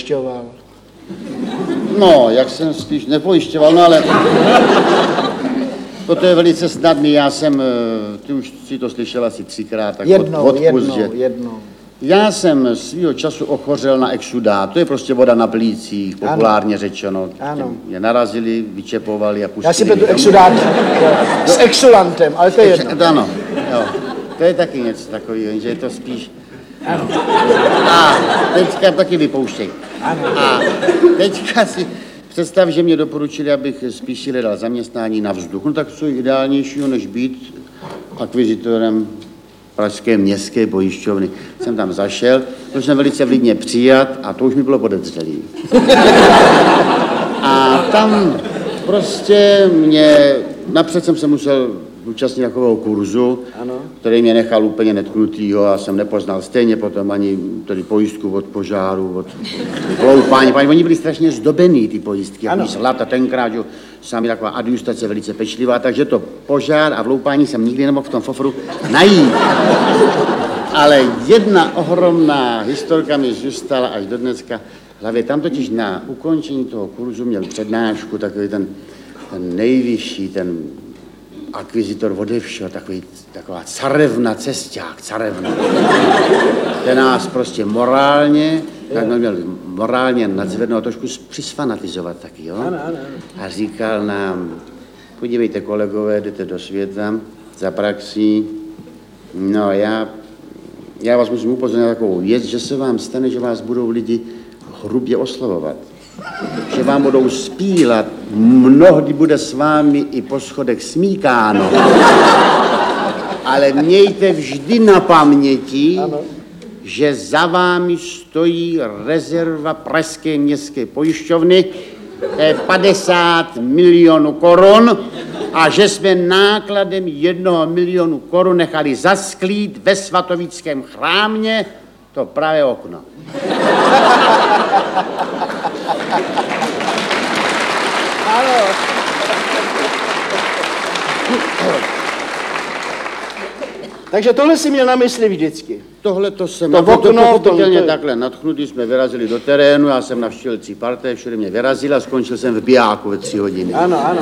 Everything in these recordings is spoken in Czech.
pojišťoval? No, jak jsem spíš nepojišťoval, no ale toto je velice snadný, já jsem, ty už si to slyšel asi 3krát, tak jednou. Já jsem svýho času ochořel na exudát, to je prostě voda na plících, populárně řečeno. Ano. Mě narazili, vyčepovali a pustili. Já si beru exudát s exulantem, ale to je jedno. Ano, jo. To je taky něco takového, že je to spíš... Ano. A teďka taky vypouštěj. Ano. A teďka si představ, že mě doporučili, abych spíš hledal zaměstnání na vzduch. No tak co ideálnějšího, než být akvizitorem pražské městské pojišťovny. Jsem tam zašel, to jsem velice vlídně přijat a to už mi bylo podezřelý. A tam prostě napřed jsem se musel účastnit takového kurzu, ano, který mě nechal úplně netknutýho a jsem nepoznal stejně potom ani tedy pojistku od požáru, od vloupání. Oni byli strašně zdobený, ty pojistky, jak zlata tenkrát, že sami taková adjustace velice pečlivá, takže to požár a vloupání jsem nikdy nemohl v tom fofru najít. Ale jedna ohromná historka mi zůstala až do dneska v hlavě. Tam totiž na ukončení toho kurzu měl přednášku takový ten nejvyšší, ten akvizitor ode všeho, taková carevna, cesťák, carevna. Ten nás prostě morálně nadzvednout, trošku přisfanatizovat taky, jo? Ano. A říkal nám, podívejte kolegové, jdete do světa za praxí, no já vás musím upozornit na takovou věc, že se vám stane, že vás budou lidi hrubě oslovovat. Že vám budou spílat, mnohdy bude s vámi i po schodech smíkáno. Ale mějte vždy na paměti, že za vámi stojí rezerva Pražské městské pojišťovny, 50 milionů korun a že jsme nákladem 1 milionu korun nechali zasklít ve svatovickém chrámě to pravé okno. Ano. Takže tohle si měl na mysli vždycky. Tohle to jsem pochopitelně takhle nadchnutý, jsme vyrazili do terénu, já jsem navštívil 3 parté, všude mě vyrazil a skončil jsem v bijáku ve 3 hodiny. Ano.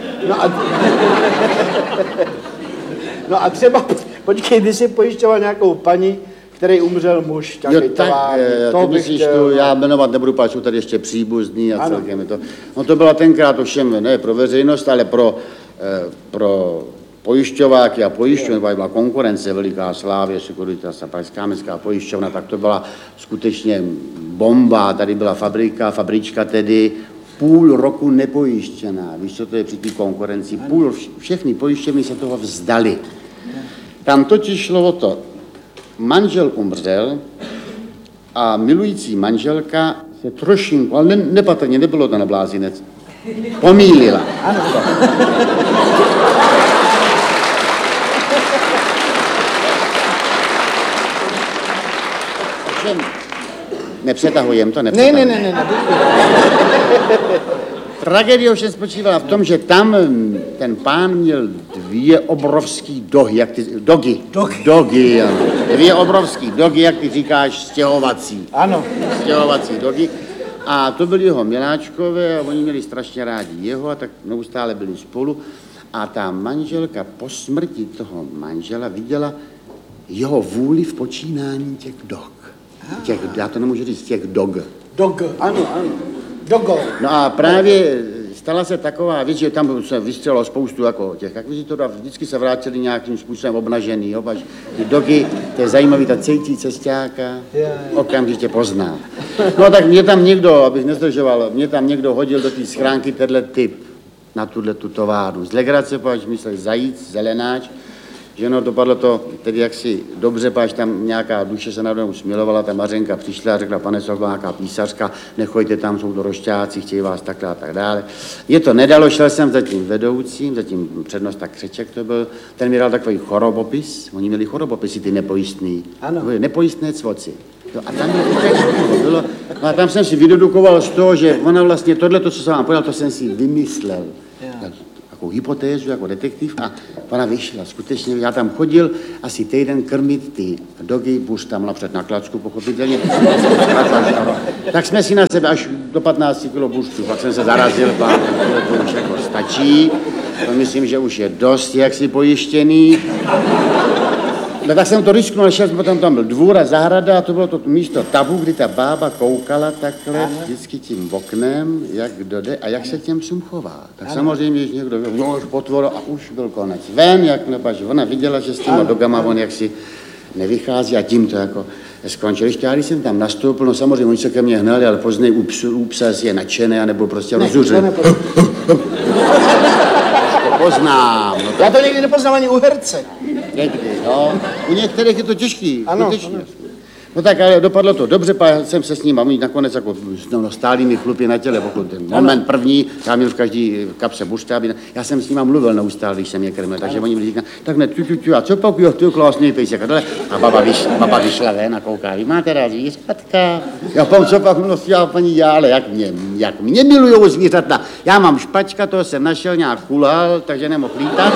No a třeba, počkej, když jsi pojišťoval nějakou paní, který umřel muž, nějaký továrník. To bych chtěl... Já jmenovat nebudu, protože jsou tady ještě příbuzní a celkem je to. No to bylo tenkrát ovšem ne pro veřejnost, ale pro pojišťováky a pojišťovny, byla konkurence veliká, Slávě, Securitas a Pražská městská pojišťovna, tak to byla skutečně bomba. Tady byla fabrička tedy půl roku nepojištěná. Víš, co to je při té konkurenci? Všechny pojišťovny se toho vzdali. Tam totiž šlo o to, manžel umřel a milující manželka se trošinku, ale nepatrně, nebylo to na blázinec, pomýlila. Ano. Nepřetahujem to, Ne. Tragédie ovšem spočívala v tom, že tam ten pán měl 2 obrovský dogy, ano. 2 obrovský dogy, jak ty říkáš, stěhovací. Ano. Stěhovací dogy. A to byli jeho miláčkové a oni měli strašně rádi jeho a tak neustále byli spolu. A ta manželka po smrti toho manžela viděla jeho vůli v počínání těch dog. Já to nemůžu říct, těch dog. Dog, ano. Dogo. No a právě stala se taková věc, že tam se vystřelilo spoustu jako těch akvizitorů a vždycky se vrátili nějakým způsobem obnažený. Ty dogy, to je zajímavý, ta cejtí cestáka, okamžitě pozná. No tak mě tam někdo, abych nezdržoval, hodil do té schránky tenhle typ na tu továrnu. Z legrace, páč myslel zajíc, zelenáč, že no, dopadlo to tedy jaksi dobře, páč tam nějaká duše se nade mnou smilovala, ta Mařenka přišla a řekla, pane Sokolova, nějaká písařka, nechoďte tam, jsou to rošťáci, chtějí vás takhle a tak dále. Je to nedalo, šel jsem za tím vedoucím, za tím přednosta Křeček to byl, ten mi dal takový chorobopis, oni měli chorobopisy, ty nepojistný, nepojistné cvoci. A tam bylo, no a tam jsem si vydedukoval z toho, že ona vlastně tohle, co jsem vám povedal, to jsem si vymyslel. takovou hypotézu jako detektiv a ona vyšla. Skutečně, já tam chodil asi týden krmit ty dogy, Buš tam napřed na klacku, pochopitelně. Tak jsme si na sebe až do 15 kg buštu, pak jsem se zarazil, pán, to už jako stačí. To myslím, že už je dost jaksi pojištěný. No tak jsem to risknul, ale šel, potom tam byl dvůr a zahrada a to bylo to místo tabu, kdy ta bába koukala takhle vždycky tím oknem, jak kdo jde a jak se těm psům chová. Tak samozřejmě, když někdo byl, no už potvor a už byl konec. Ven, jak nebaž, ona viděla, že s těma dogama on jaksi nevychází a tím to jako skončil. Ještě já, když jsem tam nastoupil, no samozřejmě oni se ke mně hnali, ale později u psa je nadšené, anebo prostě rozuřený. Poznám. No Já to někdy nepoznám ani u herce. Někdy, no. U některých je to těžký. Ano. No tak ale dopadlo to dobře, pak jsem se s ním a my nakonec jako stáli mi chlupy na těle, pokud ten moment první, já měl v každý kapse buštáby, já jsem s ním mluvil neustále, když jsem je krmil, takže oni mi říkali, tak ne, a co pak, jo, ty krásný pejsek, a baba vyšla ven a kouká, vy máte rád zvířatka? Já pám, co pak, no já paní, ale jak mě milujou zvířata, já mám špačka, toho jsem našel, nějak kulhal, takže nemohl lítat.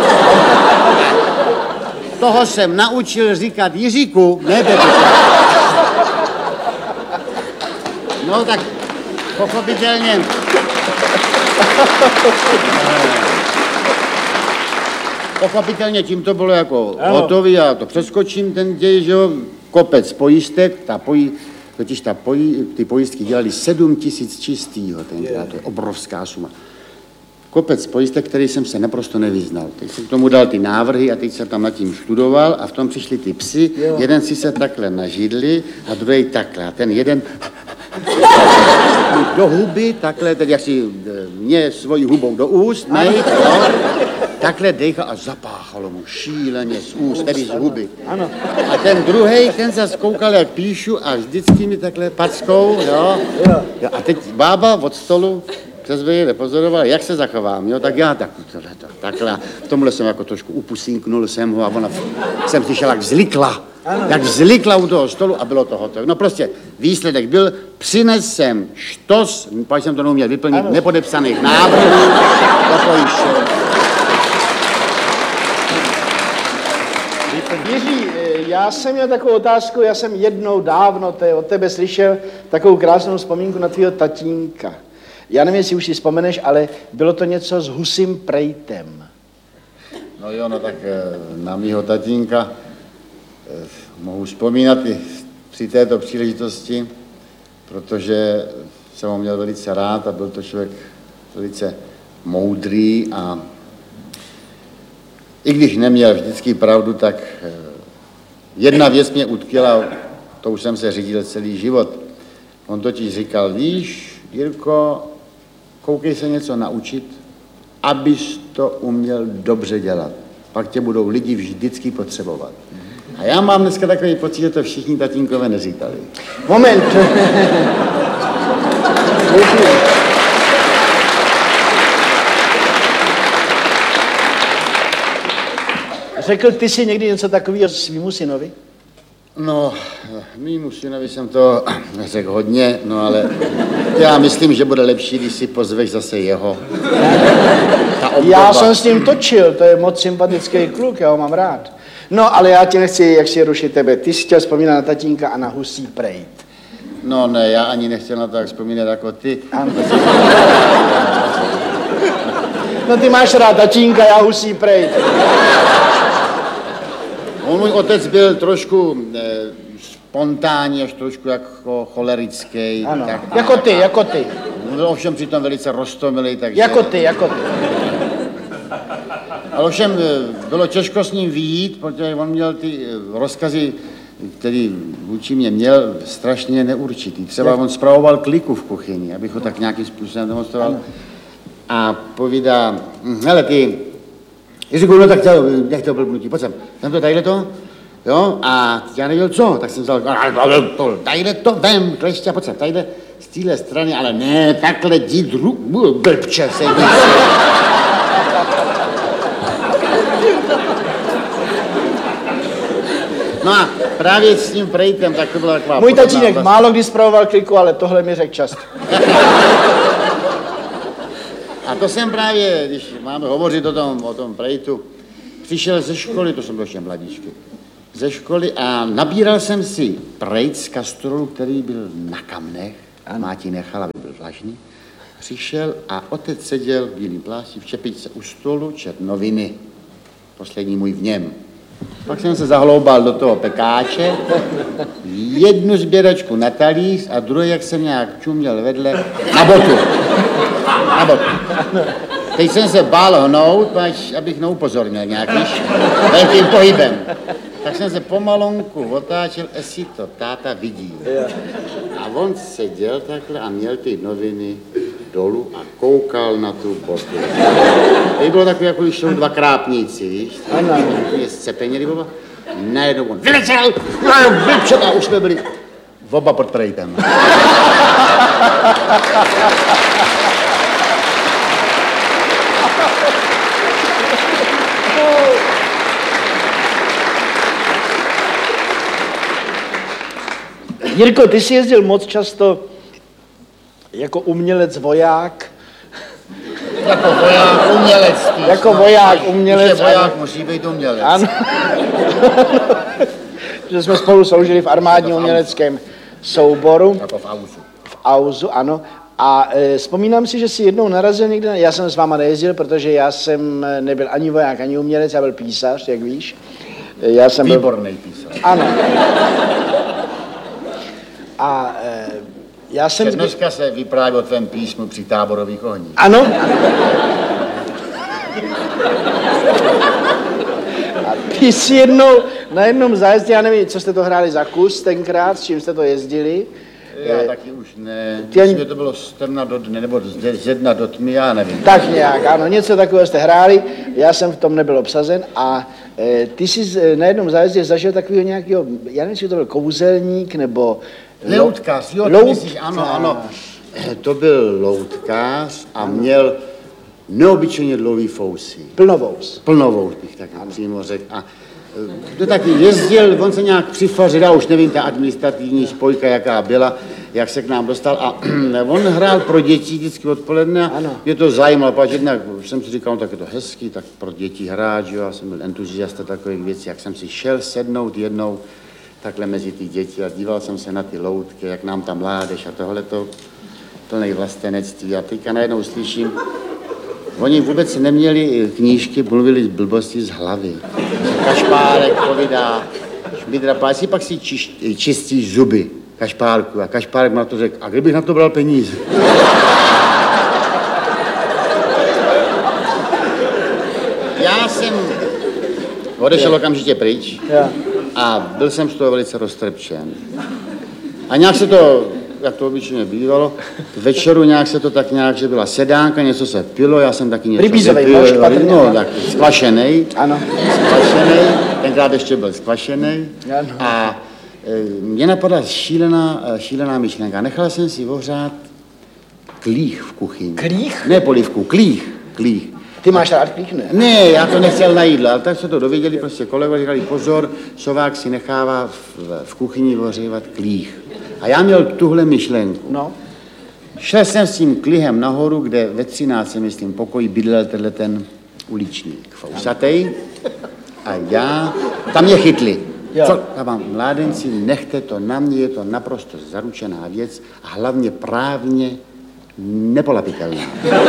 Toho jsem naučil říkat Jiříku, ne Pepička. No tak pochopitelně. Pochopitelně tím to bylo jako hotový a to přeskočím ten děj, že jo, kopec pojistek, ty pojistky dělali 7 000 čistýho tenkrát, to je obrovská suma. Kopec pojistek, který jsem se naprosto nevyznal. Teď jsem k tomu dal ty návrhy a teď jsem tam nad tím studoval a v tom přišli ty psy. Jeden si se takhle na židli a druhý takhle. A ten jeden do huby, takhle, teď jak si mě svojí hubou do úst, takhle dejchal a zapáchalo mu šíleně z úst, tedy z huby. Ano. A ten druhej, ten zase koukal, jak píšu a vždycky mi takhle packou, jo. A teď bába od stolu přes vejde pozoroval, jak se zachovám, jo, tak já takhle. Tomuhle jsem jako trošku upusínknul jsem ho a ona jsem slyšel, jak vzlikla u toho stolu a bylo to hotové. No prostě výsledek byl, přines jsem štos, pak jsem to neuměl vyplnit, nepodepsaných návrhů, Jiří, já jsem měl takovou otázku, já jsem jednou dávno od tebe slyšel takovou krásnou vzpomínku na tvýho tatínka. Já nevím, jestli už si vzpomeneš, ale bylo to něco s husím prejtem. No jo, no tak na mýho tatínka mohu vzpomínat i při této příležitosti, protože jsem ho měl velice rád a byl to člověk velice moudrý a i když neměl vždycky pravdu, tak jedna věc mě utkvěla, to už jsem se řídil celý život. On totiž říkal, víš, Jirko, koukej se něco naučit, abys to uměl dobře dělat. Pak tě budou lidi vždycky potřebovat. A já mám dneska takový pocit, že to všichni tatínkové neříkali. Moment. Řekl ty si někdy něco takového svýmu synovi? No, mýmu synovi jsem to řekl hodně, no ale já myslím, že bude lepší, když si pozveš zase jeho. Já jsem s ním točil, to je moc sympatický kluk, já ho mám rád. No, ale já tě nechci, jak si rušit tebe. Ty jsi chtěl vzpomínat na tatínka a na husí prejt. No ne, já ani nechtěl na to tak vzpomínat jako ty. No ty máš rád tatínka, já husí prejt. Můj otec byl trošku spontánní, až trošku jako cholerický. Ano, tak, jako ty. Byl ovšem přitom velice roztomilý, takže... Jako ty. Ale ovšem bylo těžko s ním vyjít, protože on měl ty rozkazy, který vůči mě měl, strašně neurčitý. Třeba on spravoval kliku v kuchyni, abych ho tak nějakým způsobem demonstroval. A povídá, hele ty, Jiříku, no tak jak to blbnutí, pojď sem, tam to tadyhle to, jo, a já nevěděl co, tak jsem vzal, tadyhle to, vem, klešťa, pojď sem, tadyhle, z téhle strany, ale ne, takhle jdi blbče se jdi. No a právě s tím prejtem, tak to byla taková... Můj tatínek málo kdy spravoval kliku, ale tohle mi řekl často. A to jsem právě, když máme hovořit o tom prejtu, přišel ze školy, to jsem byl ještě mladíčky, ze školy a nabíral jsem si prejt z kastrolu, který byl na kamnech, máti nechal, aby byl vlažný. Přišel a otec seděl v bílým plášti v čepičce u stolu, čet noviny, poslední můj v něm. Pak jsem se zahloubal do toho pekáče, jednu sběračku na talíř a druhý, jak jsem nějak čuměl vedle, na botu. Na botu. Teď jsem se bál hnout, abych neupozornil nějakým velkým pohybem. Tak jsem se pomalonku otáčel, jestli to táta vidí. A on seděl takhle a měl ty noviny dolů a koukal na tu botu. To bylo takové, jako když jsou dva krápníci, víš? Je scepeně rybova. Najednou on vylečel, vypřed a už jsme byli oba pod prejtem. Jirko, ty jsi jezdil moc často jako umělec, voják. Jako voják, umělec. Jako voják, umělec. Voják musí být umělec. Ano. Že jsme spolu sloužili v armádním uměleckém souboru. Jako v Auzu. V Auzu, ano. A vzpomínám si, že jsi jednou narazil někde, já jsem s váma nejezdil, protože já jsem nebyl ani voják, ani umělec, já byl písař, jak víš. Já jsem Výborný písař. Ano. A já jsem... Dneska se vypráví o tvém písmu při táborových ohních. Ano. A ty jsi jednou, na jednom zájezdě, já nevím, co jste to hráli za kus tenkrát, s čím jste to jezdili. Já taky už ne. Myslím, že to bylo z temna do dne, nebo ze dna do tmy, já nevím. Tak nějak, ano, něco takového jste hráli, já jsem v tom nebyl obsazen a ty jsi na jednom zájezdě zažil takového nějakého, já nevím, jestli to byl kouzelník, nebo... Loutkář, jo, to myslíš, ano. To byl loutkář a měl neobyčejně dlouhý fousy. Plnovous. Plnovous bych tak přímo řekl. A to taky jezdil, on se nějak přifařil, já už nevím, ta administrativní spojka, jaká byla, jak se k nám dostal. A on hrál pro děti vždycky odpoledne a mě to zajímalo, protože jednak jsem si říkal, no, tak je to hezký, tak pro děti hrát, že jo, já jsem byl entuziasta takových věcí, jak jsem si šel sednout jednou takhle mezi ty děti a díval jsem se na ty loutky, jak nám tam mládež a tohleto plnej vlastenectví. A teďka najednou slyším, oni vůbec neměli knížky, mluvili z blbosti z hlavy. Kašpárek povídá, Šmídra pásí, pak si čistíš zuby, Kašpárku. A Kašpárek má to řekl, a kdybych na to bral peníze? Já jsem odešel okamžitě pryč a byl jsem z toho velice roztrpčen. A nějak se to, jak to obyčejně bývalo, večeru nějak se to tak nějak, že byla sedánka, něco se pilo, já jsem taky něco vypil, no, tak skvašenej, ano. Skvašenej, tenkrát ještě byl skvašenej a mě napadla šílená myšlenka. Nechal jsem si ohřát klích v kuchyni. Klích? Ne polivku, klích. Ty máš rád klích, ne? Ne, já to nechtěl na jídlo, ale tak se to dověděli prostě kolegové, říkali pozor, Sovák si nechává v kuchyni ohřívat klích. A já měl tuhle myšlenku. No. Šel jsem s tím klihem nahoru, kde ve 13. myslím pokoji bydlel ten uličník fousatej a já, tam mě chytli. Co? Já vám, mládenci, nechte to na mě, je to naprosto zaručená věc a hlavně právně nepolapitelná.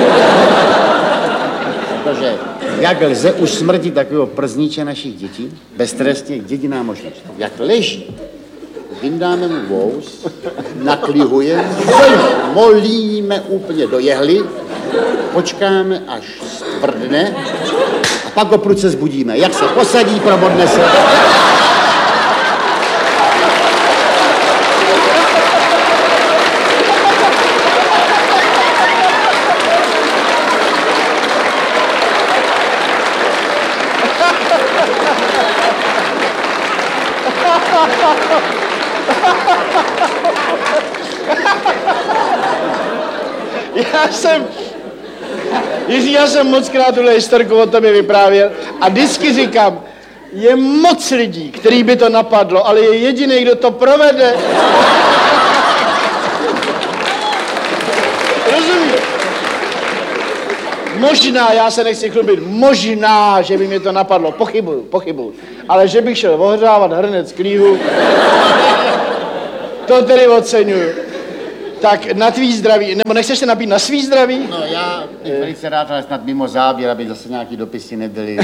Protože jak lze usmrtit takového przniče našich dětí, beztrestně jediná možnost. Jak leží, vyndáme mu vous, naklihujeme, molíme úplně do jehly, počkáme, až stvrdne a pak ho prudce zbudíme. Jak se posadí, probodne se. Já jsem mockrát tuhle historku o tobě vyprávěl a vždycky říkám, je moc lidí, který by to napadlo, ale je jediný, kdo to provede. Rozumíš? možná, já se nechci chlubit, možná, že by mě to napadlo, pochybuju, ale že bych šel ohřávat hrnec klíhu, to tedy oceňuju. Tak na tvý zdraví, nebo nechceš se napít na svý zdraví? No já bych velice rád, ale snad mimo záběr, aby zase nějaký dopisy nebyly.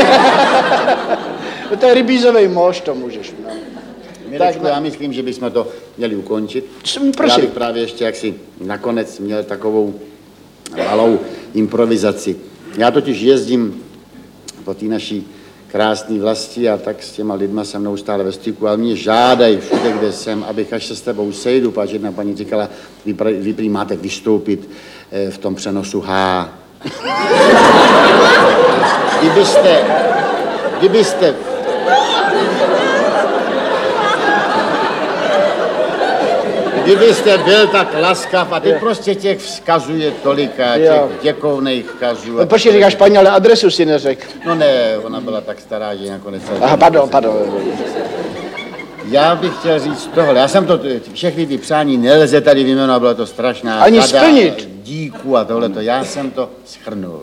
To je rybízovej mož, to můžeš. No. Mirečku, já myslím, že bychom to měli ukončit. Prosím. Já bych právě ještě jaksi nakonec měl takovou malou improvizaci. Já totiž jezdím po té naší krásné vlasti a tak s těma lidma se mnou stále ve styku, ale mě žádají všude, kde jsem, abych až se s tebou sejdu, protože jedna paní říkala, vy prý máte vystoupit v tom přenosu H. Kdybyste byl tak laskav a ty prostě těch vzkazuje tolika, těch děkovných vzkazů. Počkej, říkáš paní, ale adresu si neřekl. No ne, ona byla tak stará, že nakonec... Aha, pardon. Já bych chtěl říct tohle, já jsem to, všechny ty přání nelze tady vyjmenovat, byla to strašná... Ani splnit. Díku a tohleto, já jsem to shrnul.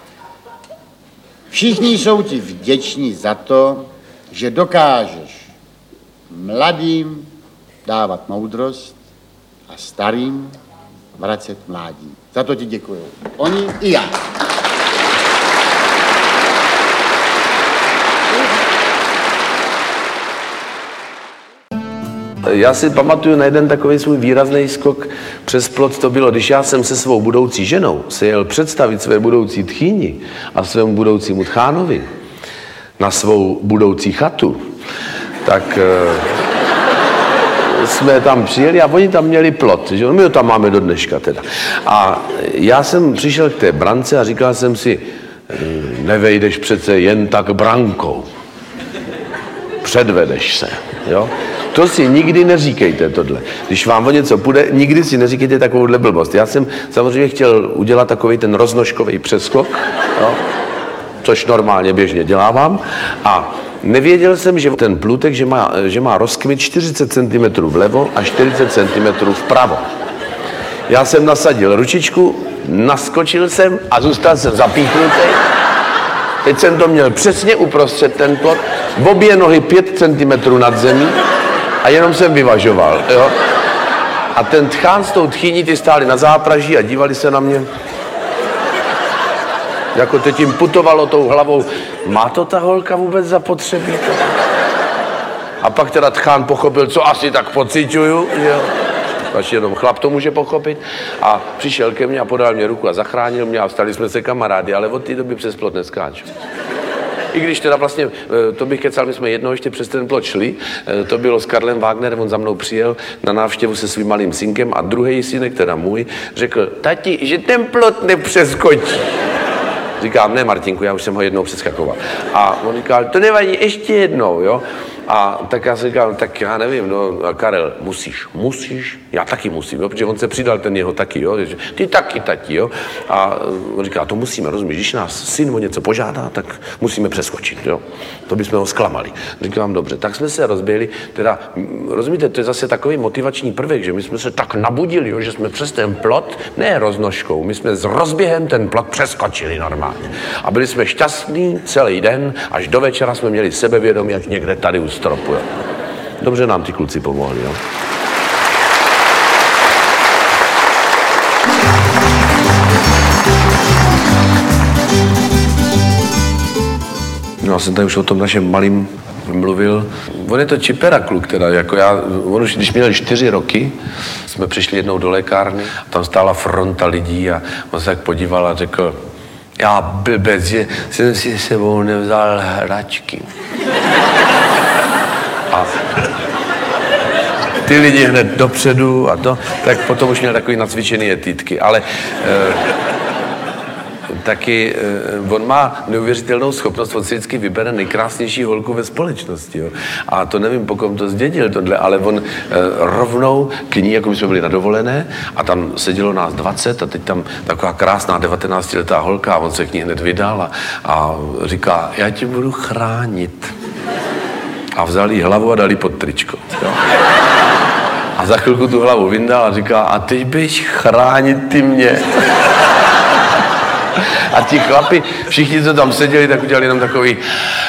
Všichni jsou ti vděční za to, že dokážeš mladým dávat moudrost a starým vracet mládí. Za to ti děkuju. Oni i já. Já si pamatuju na jeden takový svůj výrazný skok přes plot. To bylo, když já jsem se svou budoucí ženou se jel představit své budoucí tchýni a svému budoucímu tchánovi na svou budoucí chatu, tak jsme tam přijeli a oni tam měli plot, že? My ho tam máme do dneška teda. A já jsem přišel k té brance a říkal jsem si, nevejdeš přece jen tak brankou. Předvedeš se, jo? To si nikdy neříkejte tohle. Když vám o něco půjde, nikdy si neříkejte takovouhle blbost. Já jsem samozřejmě chtěl udělat takový ten roznožkový přeskok, jo? Což normálně běžně dělávám. A nevěděl jsem, že ten plutek, že má rozkmit 40 cm vlevo a 40 cm vpravo. Já jsem nasadil ručičku, naskočil jsem a zůstal jsem zapíchnutý. Teď jsem to měl přesně uprostřed ten plot, obě nohy 5 cm nad zemí a jenom jsem vyvažoval, jo. A ten tchán s tou tchýní, ty stáli na zápraží a dívali se na mě. Jako teď jim putovalo tou hlavou, má to ta holka vůbec zapotřebí? A pak teda tchán pochopil, co asi tak pociťuju, jo. Až jenom chlap to může pochopit. A přišel ke mně a podal mě ruku a zachránil mě a stali jsme se kamarády, ale od té doby přes plot neskáču. I když teda vlastně, to bych kecal, my jsme jednou ještě přes ten plot šli, to bylo s Karlem Wagnerem, on za mnou přijel na návštěvu se svým malým synkem a druhý synek, teda můj, řekl, tati, že ten plot nepřeskočí. Říkám, ne Martinku, já už jsem ho jednou přeskakoval. A on říkal, to nevadí, ještě jednou, jo. A tak já si říkal, tak já nevím, no Karel, musíš, já taky musím, jo, protože on se přidal ten jeho taky, jo, ty taky, tati, jo. A on říká, to musíme, rozumíš, když nás syn o něco požádá, tak musíme přeskočit, jo. To bychom ho zklamali. Říkám, dobře, tak jsme se rozběhli, teda, rozumíte, to je zase takový motivační prvek, že my jsme se tak nabudili, jo, že jsme přes ten plot, ne roznožkou, my jsme s rozběhem ten plot přeskočili normálně. A byli jsme šťastní celý den, až do večera jsme měli sebevědomí, jak někde tady u stropu, jo. Dobře nám ty kluci pomohli, jo. No, já jsem tady už o tom našem malým mluvil. On je to čipera kluk teda, jako já, on už, když měl 4 roky, jsme přišli jednou do lékárny, tam stála fronta lidí a on se tak podíval a řekl, já blbec, že jsem si sebou nevzal hračky. A ty lidi hned dopředu a to, tak potom už měl takový nacvičený etítky, ale taky on má neuvěřitelnou schopnost, on si vždycky vybere nejkrásnější holku ve společnosti, jo. A to nevím, po kom to zdědil tohle, ale on rovnou k ní, jako my jsme byli na dovolené a tam sedělo nás 20 a teď tam taková krásná 19letá holka a on se k ní hned vydal a říká, já tě budu chránit. A vzal jí hlavu a dal jí pod tričko. Jo. A za chvilku tu hlavu vyndal a říká, a teď běž chránit ty mě. A ti chlapi, všichni, co tam seděli, tak udělali jenom takový...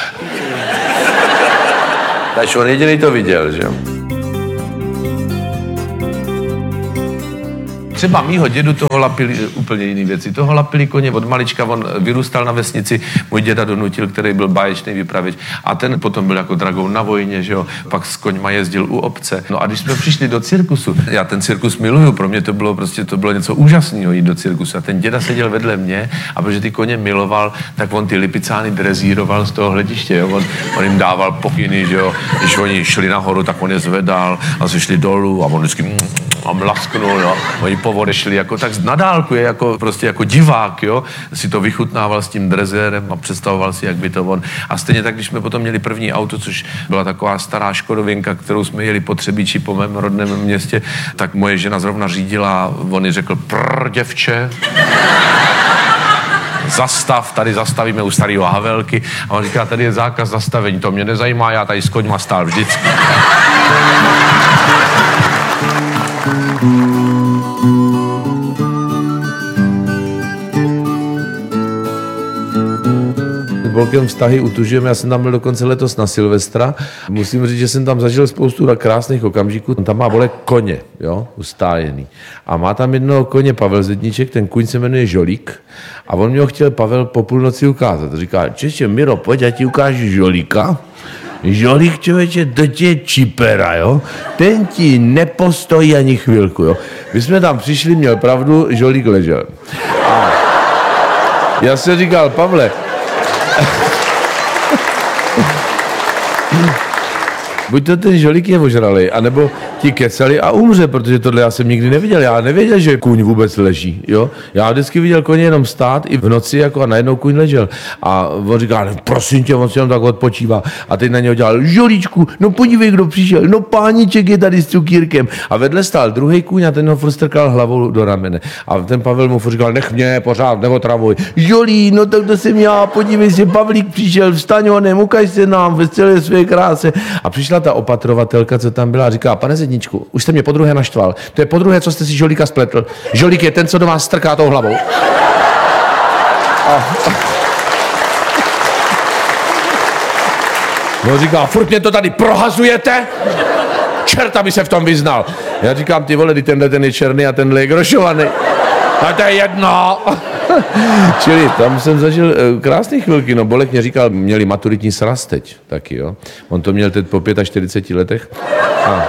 Takže on jediný to viděl, že jo. Třeba mýho dědu toho lapili úplně jiný věci. Toho lapili koně od malička, on vyrůstal na vesnici, můj děda donutil, který byl báječný vypravěč a ten potom byl jako dragoun na vojně, že jo, pak s koňma jezdil u obce. No a když jsme přišli do cirkusu, já ten cirkus miluju, pro mě to bylo něco úžasného jít do cirkusu a ten děda seděl vedle mě a protože ty koně miloval, tak on ty lipicány drezíroval z toho hlediště, jo? On jim dával pokyny, že jo, když oni šli nahoru, tak on je zvedal a se šli dolů a on vždycky a mlasknul, jo. Oni povodešli jako tak z nadálku, je jako prostě jako divák, jo. Si to vychutnával s tím drezérem a představoval si, jak by to on. A stejně tak, když jsme potom měli první auto, což byla taková stará škodovinka, kterou jsme jeli po Třebíči, po mém rodném městě, tak moje žena zrovna řídila, on jí řekl, děvče, zastav, tady zastavíme u starého Havelky. A on říká, tady je zákaz zastavení, to mě nezajímá, já tady s koňma stál vždycky. Bolkem vztahy utužujeme, já jsem tam byl dokonce letos na Silvestra. Musím říct, že jsem tam zažil spoustu krásných okamžiků. On tam má Bolek koně, jo, ustájený. A má tam jednoho koně Pavel Zedníček, ten kuň se jmenuje Žolík. A on mě ho chtěl Pavel po půlnoci ukázat. Říká, čeště, Miro, pojď, já ti ukážu Žolíka. Žolík, člověče, to je čipera, jo? Ten ti nepostojí ani chvilku, jo? My jsme tam přišli, měl pravdu, Žolík ležel. A já jsem říkal, Pavle, buď to ten Žolík je ožralej, anebo ti kecali a umře, protože tohle já jsem nikdy neviděl. Já nevěděl, že kůň vůbec leží, jo. Já vždycky viděl koně jenom stát i v noci, jako a najednou kůň ležel. A on říká, prosím tě, on si jenom tak odpočívá. A teď na něho dělal, Žolíčku, no podívej, kdo přišel, no páníček je tady s cukírkem. A vedle stál druhý kůň a ten ho furt strkal hlavou do ramene. A ten Pavel mu furt říkal, nech mě, pořád, neotravuj. Žolí, no tak to jsem já, podívej se, Pavlík přišel, vstaň honem, ukaž se nám ve celé své kráse. A přišla ta opatrovatelka, co tam byla, a říká, pane Zedníčku, už jste mě podruhé naštval. To je podruhé, co jste si Žolíka spletl. Žolík je ten, co do vás strká tou hlavou. No říká, furt mě to tady prohazujete? Čert, aby se v tom vyznal. Já říkám, ty vole, tenhle ten je černý a tenhle je grošovaný. A to je jedno. Čili tam jsem zažil krásné chvilky, no Bolek mě říkal, měli maturitní sraz teď taky, jo. On to měl teď po 45 letech. A...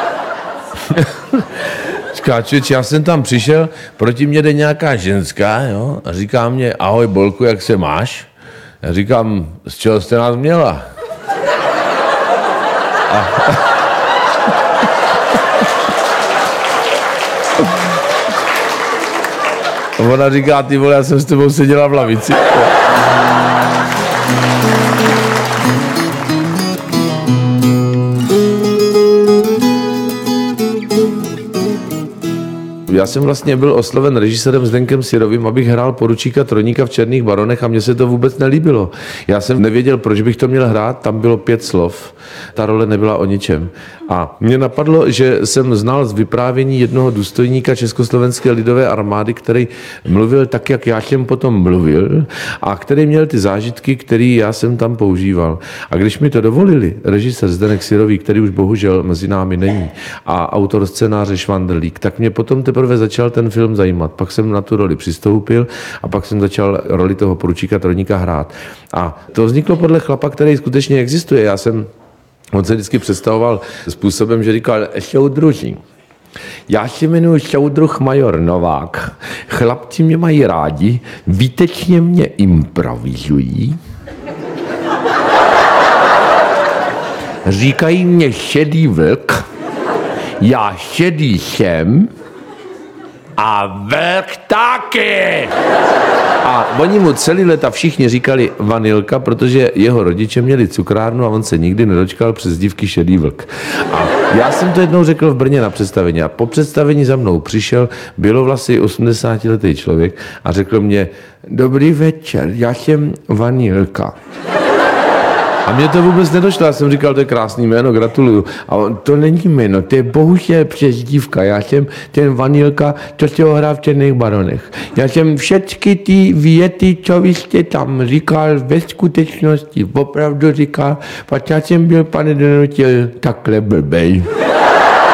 Říká, člověč, já jsem tam přišel, proti mě jde nějaká ženská, jo, a říká mě, ahoj Bolku, jak se máš? Já říkám, z čeho jste nás měla? A... Ona říká, ty vole, já jsem s tebou seděla v lavici. Já jsem vlastně byl osloven režisérem Zdenkem Syrovým, abych hrál poručíka Troníka v Černých baronech a mně se to vůbec nelíbilo. Já jsem nevěděl, proč bych to měl hrát, tam bylo 5 slov, ta role nebyla o ničem. A mě napadlo, že jsem znal z vyprávění jednoho důstojníka Československé lidové armády, který mluvil tak, jak já jsem potom mluvil a který měl ty zážitky, které já jsem tam používal. A když mi to dovolili, režisér Zdeněk Syrový, který už bohužel mezi námi není, a autor scénáře Švandrlík, tak mě potom teprve začal ten film zajímat. Pak jsem na tu roli přistoupil a pak jsem začal roli toho poručíka Troníka hrát. A to vzniklo podle chlapa, který skutečně existuje. On se vždycky představoval způsobem, že říkal, soudruží. Já se jmenuji soudruh major Novák. Chlapci mě mají rádi, výtečně mě improvizují. Říkají mě šedý vlk. Já šedý jsem. A vlk taky! A oni mu celý leta všichni říkali Vanilka, protože jeho rodiče měli cukrárnu a on se nikdy nedočkal přezdívky Šedý vlk. A já jsem to jednou řekl v Brně na představení a po představení za mnou přišel bělovlasý 80letý člověk a řekl mě, dobrý večer, já jsem Vanilka. A mně to vůbec nedošlo, já jsem říkal, to je krásný jméno, gratuluju. A on, to není jméno, to je bohužel přezdívka. Já jsem ten Vanilka, co se ohrál v Černých baronech. Já jsem všechny ty věty, co vy jste tam říkal, ve skutečnosti opravdu říkal, pak já jsem byl, pane Donutil, takhle blbej.